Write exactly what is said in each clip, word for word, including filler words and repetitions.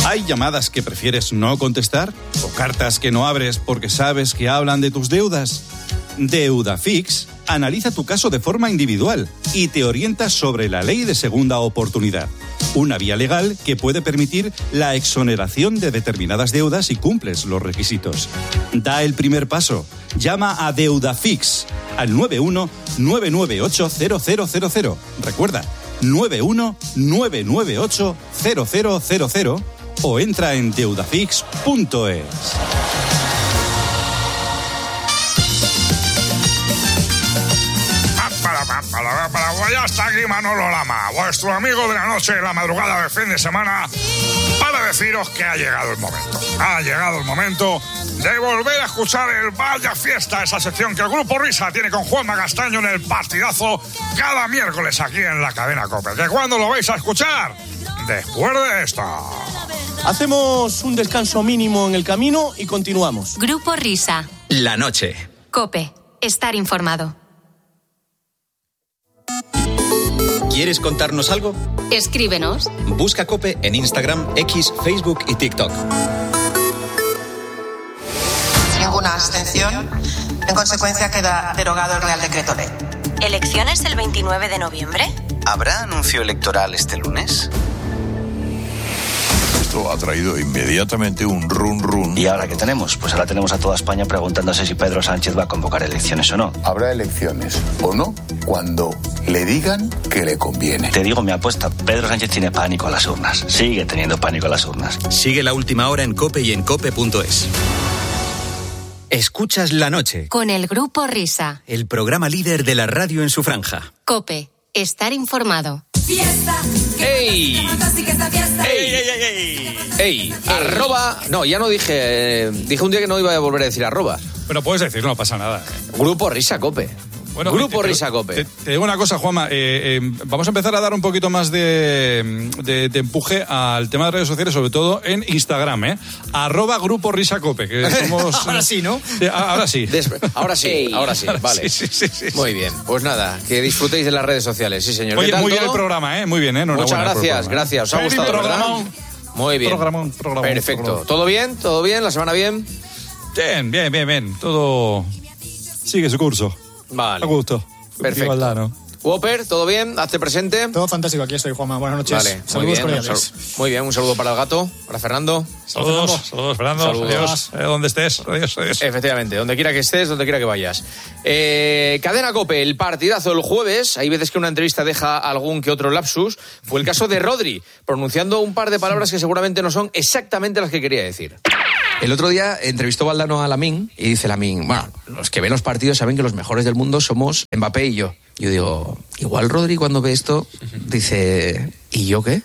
¿Hay llamadas que prefieres no contestar? ¿O cartas que no abres porque sabes que hablan de tus deudas? Deudafix analiza tu caso de forma individual y te orienta sobre la ley de segunda oportunidad. Una vía legal que puede permitir la exoneración de determinadas deudas si cumples los requisitos. Da el primer paso. Llama a Deudafix al nueve uno nueve nueve ocho cero cero cero cero. Recuerda, nueve uno nueve nueve ocho cero cero cero cero o entra en deudafix punto es. Ya está aquí Manolo Lama, vuestro amigo de la noche, la madrugada de fin de semana, para deciros que ha llegado el momento. Ha llegado el momento de volver a escuchar el Vaya Fiesta, esa sección que el Grupo Risa tiene con Juanma Castaño en el partidazo cada miércoles aquí en la cadena COPE. ¿Que cuándo lo vais a escuchar? Después de esto. Hacemos un descanso mínimo en el camino y continuamos. Grupo Risa. La noche. COPE. Estar informado. ¿Quieres contarnos algo? Escríbenos. Busca COPE en Instagram, X, Facebook y TikTok. Ninguna abstención. En consecuencia queda derogado el Real Decreto Ley. ¿Elecciones el veintinueve de noviembre? ¿Habrá anuncio electoral este lunes? Esto ha traído inmediatamente un run run. ¿Y ahora qué tenemos? Pues ahora tenemos a toda España preguntándose si Pedro Sánchez va a convocar elecciones o no. Habrá elecciones o no cuando le digan que le conviene. Te digo mi apuesta, Pedro Sánchez tiene pánico a las urnas. Sigue teniendo pánico a las urnas. Sigue La Última Hora en COPE y en cope punto es. Escuchas La Noche. Con el Grupo Risa. El programa líder de la radio en su franja. COPE. Estar informado. Fiesta. ¡Ey! ¡Ey, ey, ey, ey! ¡Ey! Arroba... No, ya no dije... Eh, dije un día que no iba a volver a decir arroba. Pero puedes decir, no pasa nada. ¿eh? Grupo Risa Cope. Bueno, Grupo te, Risa Cope. Te, te digo una cosa, Juanma. Eh, eh, vamos a empezar a dar un poquito más de, de, de empuje al tema de redes sociales, sobre todo en Instagram, ¿eh? Arroba Grupo Risa Cope. Que somos, ahora sí, ¿no? Eh, ahora sí. Des- ahora sí, Ey. ahora sí, vale. Sí, sí, sí, sí. Muy bien. Pues nada, que disfrutéis de las redes sociales, sí, señor. Oye, ¿Qué tal muy todo? bien el programa, ¿eh? Muy bien, ¿eh? Muchas gracias, gracias. ¿Os ha Feliz gustado, programón. verdad? Muy bien. Programón, programón, Perfecto. programón. ¿Todo bien? ¿Todo bien? ¿La semana bien? Bien, bien, bien, bien. Todo sigue su curso. Vale. A gusto. Perfecto. Igualdad, ¿no? Whopper, ¿todo bien? Hazte presente. Todo fantástico, aquí estoy, Juanma. Buenas noches. Vale, muy Saludos bien, cordiales. un sal- muy bien, un saludo para el gato, para Fernando. Saludos, saludos, Fernando. Saludos. Adiós. Eh, donde estés. Adiós, adiós. Efectivamente, donde quiera que estés, donde quiera que vayas. Eh, Cadena COPE, el partidazo el jueves. Hay veces que una entrevista deja algún que otro lapsus. Fue el caso de Rodri, pronunciando un par de palabras que seguramente no son exactamente las que quería decir. El otro día entrevistó Valdano a Lamine y dice Lamine, bueno, los que ven los partidos saben que los mejores del mundo somos Mbappé y yo. Yo digo, igual Rodri cuando ve esto dice, ¿y yo qué?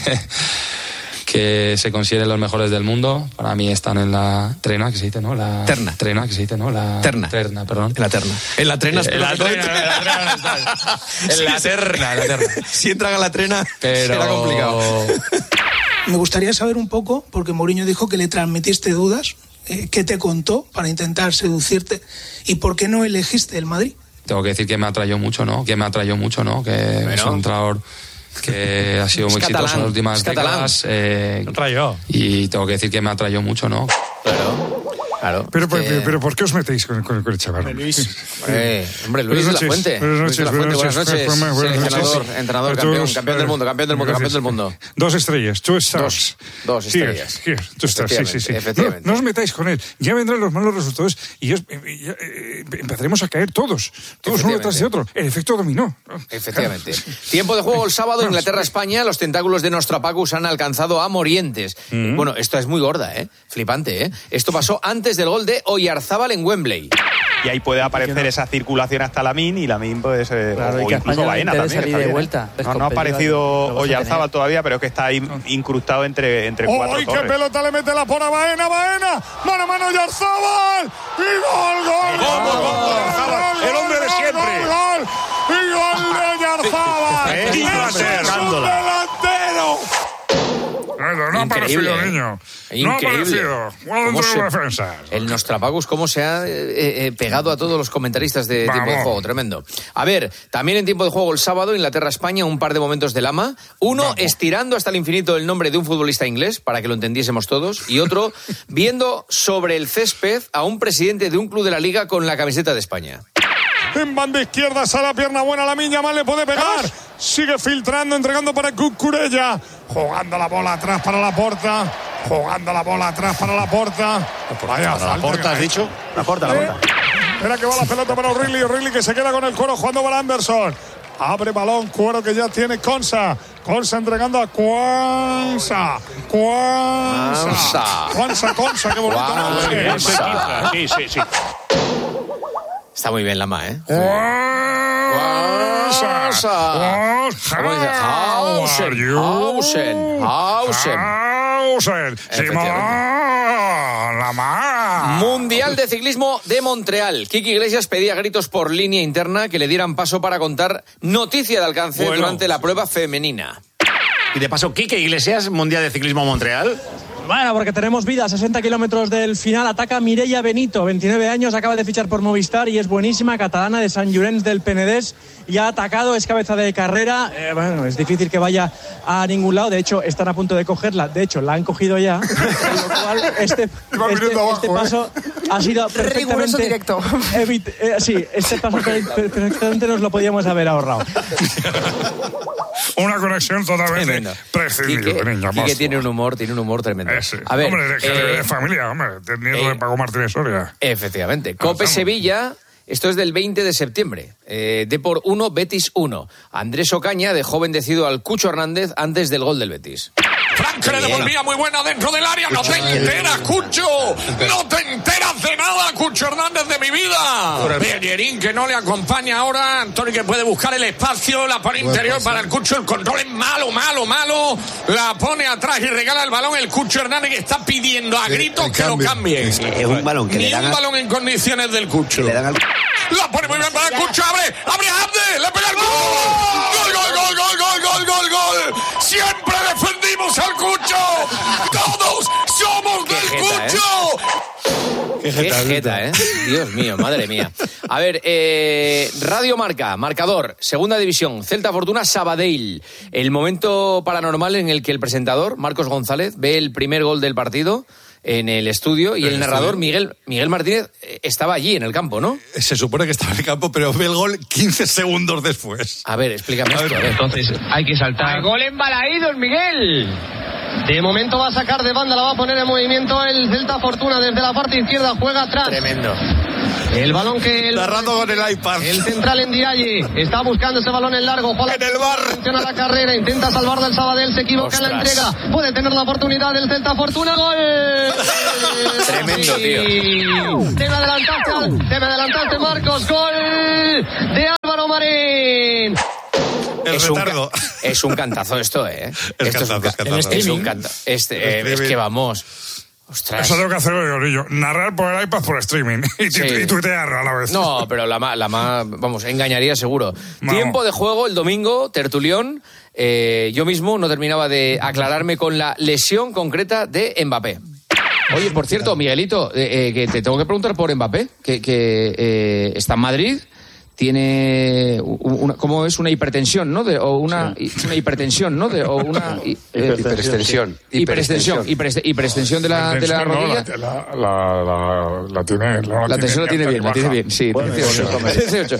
Que se consideren los mejores del mundo. Para mí están en la trena, que se dice, ¿no? La terna. Trena, que se dice, ¿no? La terna. Terna, perdón. En la terna. En la trena. Eh, en la terna, en la terna está. En la terna, en la terna. Si entran a la trena, pero será complicado. Me gustaría saber un poco, porque Mourinho dijo que le transmitiste dudas, eh, ¿qué te contó para intentar seducirte? ¿Y por qué no elegiste el Madrid? Tengo que decir que me atrayó mucho, ¿no? Que me atrayó mucho, ¿no? Que bueno. Es un entrenador que ha sido muy es exitoso catalán, en las últimas es catalán. décadas. Eh, y tengo que decir que me atrayó mucho, ¿no? Claro. Claro. Pero, que... pero, pero, ¿por qué os metéis con, con, con el chaval? Hombre, Luis. Hombre, hombre, Luis de la Fuente. Buenas noches, Luis de la Fuente, buenas noches. Buenas noches. Seleccionador, entrenador, campeón, campeón del mundo, campeón del mundo, campeón del mundo. Dos estrellas, tú estás. Dos, dos estrellas. Here, here, tú estás, sí, sí, sí. Efectivamente. No, no os metáis con él. Ya vendrán los malos resultados y os, y ya, eh, empezaremos a caer todos. Todos uno detrás de otro. El efecto dominó. Efectivamente. Tiempo de juego el sábado, Inglaterra-España. Los tentáculos de Nostrapacus han alcanzado a Morientes. Mm-hmm. Bueno, esto es muy gorda, ¿eh? Flipante, ¿eh? Esto pasó antes del gol de Oyarzábal en Wembley. Y ahí puede aparecer esa circulación hasta Lamine y Lamine puede ser, claro, o incluso Baena también. Está bien, vuelta. ¿eh? No, no ha aparecido Oyarzábal todavía, pero es que está ahí incrustado entre, entre oh, cuatro ¡ay, torres. qué pelota le mete la pora Baena, Baena! ¡Mano a mano Oyarzábal! ¡Y gol, gol, gol! gol, gol, gol, gol el hombre de siempre. ¡Gol, gol! ¡Y gol de Oyarzábal! ¡Es un delantero! No ha aparecido, ¿eh? niño. Increíble. No ha aparecido. Bueno, dentro de la defensa. El Nostradamus, cómo se ha eh, eh, pegado a todos los comentaristas de Vamos. tiempo de juego. Tremendo. A ver, también en tiempo de juego el sábado, Inglaterra-España, un par de momentos de Lama. Uno, Vamos. estirando hasta el infinito el nombre de un futbolista inglés, para que lo entendiésemos todos. Y otro, viendo sobre el césped a un presidente de un club de la Liga con la camiseta de España. En banda izquierda, sale a pierna buena, la Miña mal le puede pegar. Sigue filtrando, entregando para Cucurella. Jugando la bola atrás para la Porta. Jugando la bola atrás para la Porta. Vaya, para la Porta, has dicho. La Porta, la Porta. Espera que va la pelota para O'Reilly. O'Reilly que se queda con el Cuero jugando para Anderson. Abre balón, Cuero que ya tiene Consa. Consa entregando a Cuanza. Cuanza. Cuanza, Consa, qué bonito nombre. Sí, sí, sí. Está muy bien Lama, ¿eh? Hausen, Hausen, Hausen. Hausen. Simón Lama. Mundial de Ciclismo de Montreal. Kiki Iglesias pedía gritos por línea interna que le dieran paso para contar noticia de alcance bueno. durante la prueba femenina. Y de paso, Kike Iglesias, Mundial de Ciclismo Montreal. Bueno, porque tenemos vida, sesenta kilómetros del final, ataca Mireia Benito, veintinueve años, acaba de fichar por Movistar y es buenísima, catalana de Sant Llorenç del Penedès, y ha atacado, es cabeza de carrera, eh, bueno, es difícil que vaya a ningún lado, de hecho, están a punto de cogerla, de hecho, la han cogido ya, con lo cual, este, este, abajo, este paso eh. ha sido perfectamente... directo. Evit, eh, sí, este paso perfectamente nos lo podíamos haber ahorrado. Una conexión totalmente prescindible. Quique, Quique tiene un humor, tiene un humor tremendo. Ese. A ver, hombre, de, eh, de familia, hombre, nieto eh, de Paco Martínez Soria. Efectivamente. Cope ah, Sevilla, esto es del veinte de septiembre. Eh, Depor uno, Betis uno. Andrés Ocaña dejó bendecido al Cucho Hernández antes del gol del Betis. Frank le devolvía muy buena dentro del área. No te enteras, Cucho. No te enteras de nada, Cucho Hernández de mi vida. Bellerín que no le acompaña ahora. Antonio que puede buscar el espacio. La pone interior para el Cucho. El control es malo, malo, malo. La pone atrás y regala el balón. El Cucho Hernández que está pidiendo a gritos que lo cambien. Es un balón que Ni le dan un a... balón en condiciones del Cucho. Le dan al... La pone muy bien para el Cucho. Abre, abre a Abde. Le pega el gol. Gol, gol, gol, gol, gol, gol, gol, gol. Siempre defendimos al Cucho. Todos somos del jeta, Cucho. ¿eh? Qué jeta, Qué jeta, ¿eh? Dios mío, madre mía. A ver, eh, Radio Marca, marcador, segunda división, Celta Fortuna, Sabadell. El momento paranormal en el que el presentador, Marcos González, ve el primer gol del partido en el estudio y el, el narrador Miguel Miguel Martínez estaba allí en el campo, ¿no? Se supone que estaba en el campo, pero ve el gol quince segundos después. A ver, explícame a esto. Ver, a ver. Entonces hay que saltar. El gol en Balaídos, Miguel. De momento va a sacar de banda, la va a poner en movimiento el Celta Fortuna desde la parte izquierda, juega atrás. Tremendo. El balón que... El, Narrando con el iPad. El central en Ndiaye está buscando ese balón en largo. Juega en el bar. Funciona la carrera, intenta salvar del Sabadell, se equivoca Ostras. en la entrega. Puede tener la oportunidad del Celta Fortuna. ¡Gol! Tremendo, tío. Te me adelantaste, te me adelantaste, Marcos. ¡Gol de Álvaro Marín! El es, retardo. Un, es un cantazo esto, ¿eh? Es esto cantazo, es un, es, es un cantazo. Este, eh, es que vamos... Ostras. Eso tengo que hacerlo yo, Lillo. Narrar por el iPad por streaming. Y, sí. y tuitear a la vez. No, pero la más, la ma, vamos, engañaría seguro. No. Tiempo de juego el domingo, tertulión. Eh, yo mismo no terminaba de aclararme con la lesión concreta de Mbappé. Oye, por cierto, Miguelito, eh, eh, que te tengo que preguntar por Mbappé, que, que eh, está en Madrid. Tiene una, ¿cómo es? Una hipertensión, ¿no? De, o una, sí. una hipertensión, ¿no? De, o una eh, hiperextensión. Hiperextensión. Hiperextensión de la, de la rodilla. No, la, la, la, la tiene. La, la tensión la tiene bien, la tiene bien. Sí, bueno, dieciocho.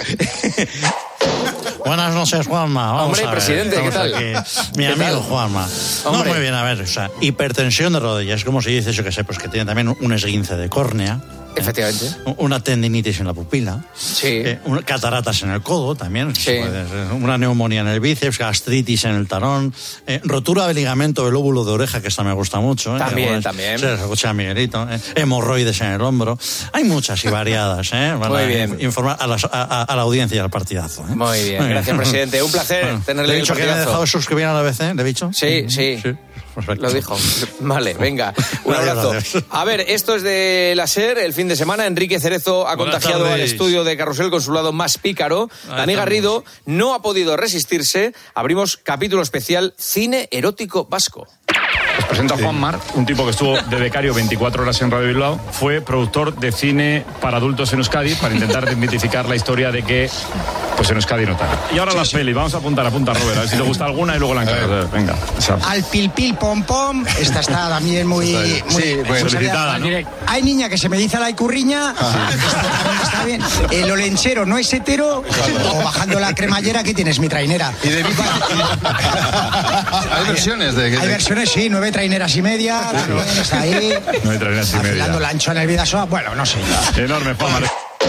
Buenas noches, Juanma. Vamos Hombre, a ver. presidente, Estamos ¿qué tal? Aquí. Mi ¿Qué amigo tal? Juanma. Hombre. No, muy bien, a ver, o sea, hipertensión de rodillas, como se dice, yo que sé, pues que tiene también un esguince de córnea. Efectivamente. ¿eh? Una tendinitis en la pupila. Sí. Eh, una, cataratas en el codo también. Sí. Una neumonía en el bíceps, gastritis en el talón, eh, rotura de ligamento del lóbulo de oreja, que esta me gusta mucho. ¿eh? También, bueno, también. Se escucha a Miguelito. Eh, hemorroides en el hombro. Hay muchas y variadas, ¿eh? Para Muy bien. informar a, las, a, a la audiencia y al partidazo. ¿eh? Muy bien, Muy gracias, bien. presidente. Un placer bueno, tenerle ¿Le he dicho que me ha dejado suscribir a la B C? ¿Le he dicho? Sí, sí. sí. Perfecto. Lo dijo. Vale, venga. Un abrazo. A ver, esto es de la SER. El fin de semana, Enrique Cerezo ha Buenas contagiado tardes. al estudio de Carrusel con su lado más pícaro. Dani Garrido no ha podido resistirse. Abrimos capítulo especial Cine Erótico Vasco. Os presento a Juan Mar, un tipo que estuvo de becario veinticuatro horas en Radio Bilbao. Fue productor de cine para adultos en Euskadi para intentar desmitificar la historia de que pues en Euskadi no tal. Y ahora sí, las sí. pelis, vamos a apuntar, apunta Robert, a ver si te gusta alguna y luego la encargas. Venga. Esa. Al pil pil pom pom, esta está también muy... muy sí, pues, solicitada, ¿no? Hay niña que se me dice la icurriña, está, está bien. El olenchero no es hetero, o bajando la cremallera, aquí tienes mi trainera. Y de Hay versiones de... Hay versiones, sí, nueve traineras y media, también está ahí. Nueve traineras y media. Afilando la anchoa en el Vidasoa, bueno, no sé. Enorme, Juan.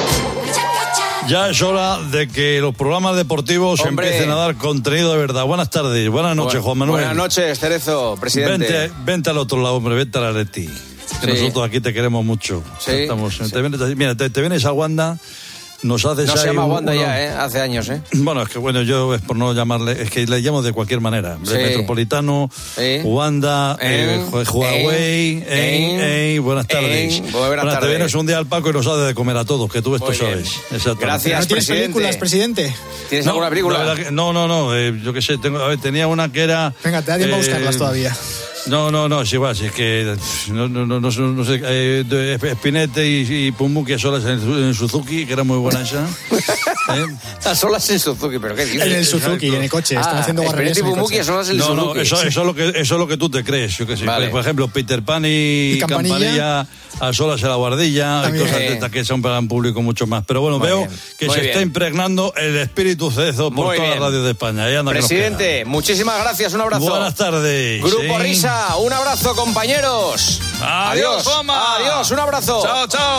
Ya es hora de que los programas deportivos Hombre. empiecen a dar contenido de verdad. Buenas tardes, buenas noches, Juan Manuel. Buenas noches, Cerezo, presidente. Vente, vente al otro lado, hombre, vente a la Leti. Que sí. Nosotros aquí te queremos mucho. Sí, Estamos, sí. Te vienes, mira, te, te vienes a Wanda. Nos haces no ahí se llama un, Wanda uno, ya, ¿eh? Hace años, ¿eh? Bueno, es que bueno, yo es por no llamarle, es que le llamo de cualquier manera. Sí. Metropolitano, sí. Wanda, eh, eh, Huawei, eh, eh, eh, buenas tardes. Eh, buenas bueno, tardes. Te vienes un día al Paco y nos haces de comer a todos, que tú esto sabes. Gracias, ¿No tienes presidente. películas, presidente? ¿Tienes no, alguna película? Que, no, no, no, eh, yo qué sé, tengo, a ver, tenía una que era... Venga, te da tiempo eh, a buscarlas todavía. No, no, no, es igual, si es que no, no, no, no, no sé, eh, Spinette y, y Pumuki a solas en, en Suzuki, que era muy buena esa. ¿Eh? A solas en Suzuki, pero ¿qué dices? En el Suzuki, en el coche, ah, están haciendo guarrerías en el Pumuki coche. a solas en el no, Suzuki. No, eso, eso, es lo que, eso es lo que tú te crees, yo que sé. Vale. Por ejemplo, Peter Pan y, ¿Y Campanilla? Campanilla a solas en la guardilla, y cosas de estas que son para un público mucho más. Pero bueno, muy veo bien, que se bien. está impregnando el espíritu Cerezo por muy toda bien. la radio de España. Ahí anda presidente, muchísimas gracias, un abrazo. Buenas tardes. Grupo sí. Risa, un abrazo, compañeros. Adiós, Adiós, Adiós, un abrazo. Chao, chao.